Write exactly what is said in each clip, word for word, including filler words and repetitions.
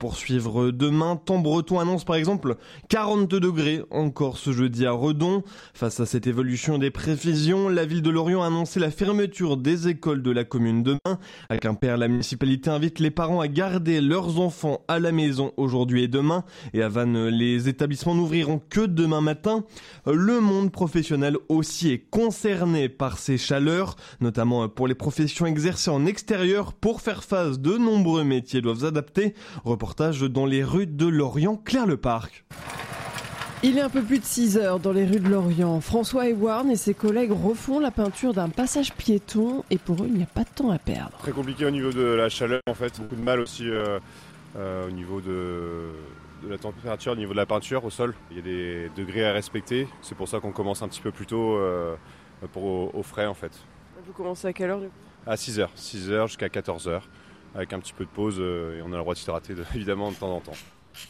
poursuivre demain. Temps breton annonce par exemple quarante degrés encore ce jeudi à Redon. Face à cette évolution des prévisions, la ville de Lorient a annoncé la fermeture des écoles de la commune demain. À Quimper, la municipalité invite les parents à garder leurs enfants à la maison aujourd'hui et demain. Et à Vannes, les établissements n'ouvriront que demain matin. Le monde professionnel aussi est concerné par ces chaleurs, notamment pour les professions exercées en extérieur. Pour faire face, de nombreux métiers doivent s'adapter. Reportage dans les rues de Lorient, Claire Leparc. Il est un peu plus de six heures dans les rues de Lorient. François Ewarn et ses collègues refont la peinture d'un passage piéton et pour eux, il n'y a pas de temps à perdre. Très compliqué au niveau de la chaleur en fait, beaucoup de mal aussi euh, euh, au niveau de, de la température, au niveau de la peinture au sol. Il y a des degrés à respecter, c'est pour ça qu'on commence un petit peu plus tôt euh, pour au, au frais en fait. Vous commencez à quelle heure du coup ? À six heures, six heures jusqu'à quatorze heures. Avec un petit peu de pause euh, et on a le droit de s'hydrater de, évidemment de temps en temps.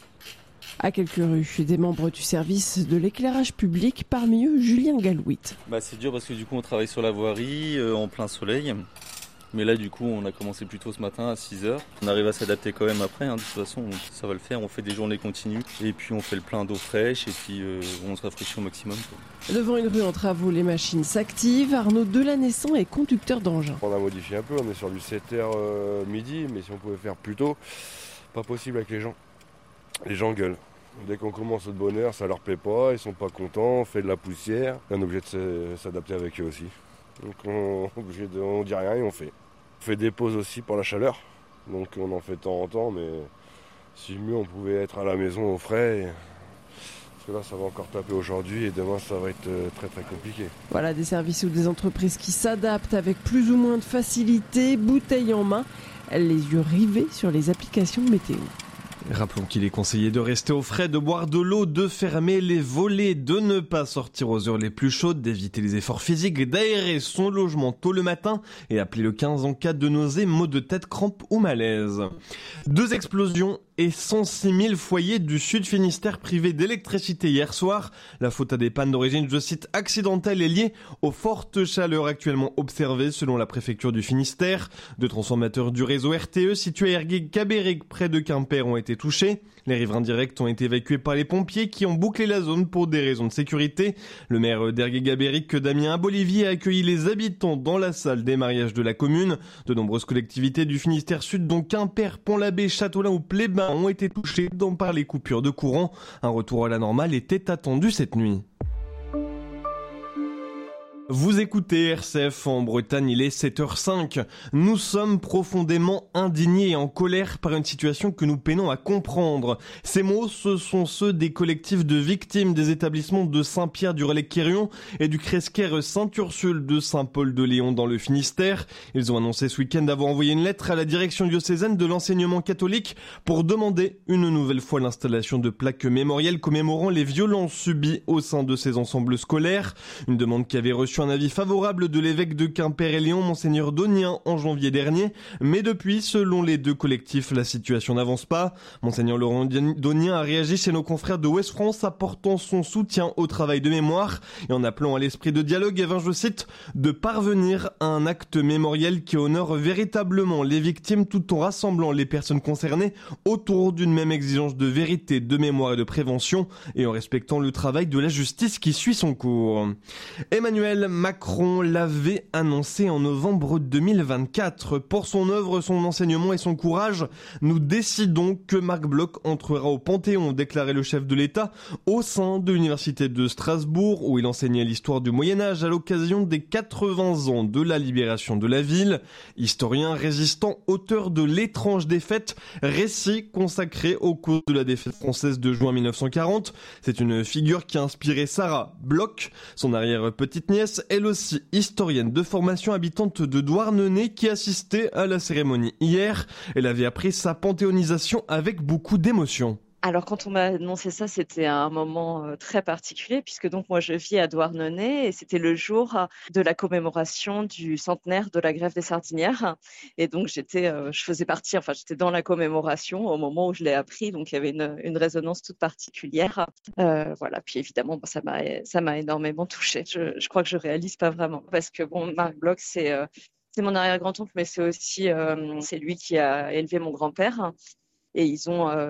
À quelques rues, des membres du service de l'éclairage public, parmi eux Julien Galouit. Bah, c'est dur parce que du coup on travaille sur la voirie euh, en plein soleil. Mais là du coup on a commencé plus tôt ce matin à six heures. On arrive à s'adapter quand même après, hein. De toute façon ça va le faire, on fait des journées continues et puis on fait le plein d'eau fraîche et puis euh, on se rafraîchit au maximum, quoi. Devant une rue en travaux, les machines s'activent. Arnaud Delanessant est conducteur d'engin. On a modifié un peu, on est sur du sept heures euh, midi, mais si on pouvait faire plus tôt, pas possible avec les gens. Les gens gueulent. Dès qu'on commence de bonne heure, ça leur plaît pas, ils sont pas contents, on fait de la poussière. On est obligé de s'adapter avec eux aussi. Donc on est obligé de, on dit rien et on fait. On fait des pauses aussi pour la chaleur, donc on en fait de temps en temps, mais si mieux on pouvait être à la maison au frais. Et... Parce que là, ça va encore taper aujourd'hui et demain, ça va être très très compliqué. Voilà, des services ou des entreprises qui s'adaptent avec plus ou moins de facilité, bouteille en main, les yeux rivés sur les applications météo. Rappelons qu'il est conseillé de rester au frais, de boire de l'eau, de fermer les volets, de ne pas sortir aux heures les plus chaudes, d'éviter les efforts physiques, d'aérer son logement tôt le matin et appeler le quinze en cas de nausées, maux de tête, crampes ou malaise. Deux explosions et cent six mille foyers du Sud Finistère privés d'électricité hier soir. La faute à des pannes d'origine, je cite, accidentelle est liée aux fortes chaleurs actuellement observées selon la préfecture du Finistère. Deux transformateurs du réseau R T E situés à Ergué-Cabéric près de Quimper ont été touchés. Les riverains directs ont été évacués par les pompiers qui ont bouclé la zone pour des raisons de sécurité. Le maire d'Ergué-Cabéric, Damien Abolivier, a accueilli les habitants dans la salle des mariages de la commune. De nombreuses collectivités du Finistère Sud, dont Quimper, Pont-l'Abbé, Châteaulin ou Plébin, ont été touchés par les coupures de courant. Un retour à la normale était attendu cette nuit. Vous écoutez R C F en Bretagne, il est sept heures cinq. Nous sommes profondément indignés et en colère par une situation que nous peinons à comprendre. Ces mots, ce sont ceux des collectifs de victimes des établissements de Saint-Pierre du Relecq-Quirion et du Cresquer Sainte-Ursule de Saint-Paul-de-Léon dans le Finistère. Ils ont annoncé ce week-end avoir envoyé une lettre à la direction diocésaine de l'enseignement catholique pour demander une nouvelle fois l'installation de plaques mémorielles commémorant les violences subies au sein de ces ensembles scolaires. Une demande qui avait reçu un avis favorable de l'évêque de Quimper et Léon, Monseigneur Donien, en janvier dernier. Mais depuis, selon les deux collectifs, la situation n'avance pas. Monseigneur Laurent Donien a réagi chez nos confrères de Ouest France, apportant son soutien au travail de mémoire et en appelant à l'esprit de dialogue afin, je cite, de parvenir à un acte mémoriel qui honore véritablement les victimes tout en rassemblant les personnes concernées autour d'une même exigence de vérité, de mémoire et de prévention et en respectant le travail de la justice qui suit son cours. Emmanuel Macron l'avait annoncé en novembre deux mille vingt-quatre. Pour son œuvre, son enseignement et son courage, nous décidons que Marc Bloch entrera au Panthéon, déclarait le chef de l'État, au sein de l'université de Strasbourg, où il enseignait l'histoire du Moyen-Âge à l'occasion des quatre-vingts ans de la libération de la ville. Historien, résistant, auteur de L'étrange défaite, récit consacré aux causes de la défaite française de juin mille neuf cent quarante. C'est une figure qui a inspiré Sarah Bloch, son arrière-petite-nièce, elle aussi historienne de formation, habitante de Douarnenez, qui assistait à la cérémonie hier. Elle avait appris sa panthéonisation avec beaucoup d'émotion. Alors quand on m'a annoncé ça, c'était un moment euh, très particulier puisque donc moi je vis à Douarnenez et c'était le jour de la commémoration du centenaire de la grève des Sardinières et donc j'étais, euh, je faisais partie, enfin j'étais dans la commémoration au moment où je l'ai appris, donc il y avait une, une résonance toute particulière. Euh, voilà, puis évidemment bon, ça m'a ça m'a énormément touchée. Je, je crois que je réalise pas vraiment parce que bon, Marc Bloch c'est euh, c'est mon arrière-grand-oncle, mais c'est aussi euh, c'est lui qui a élevé mon grand-père. et ils ont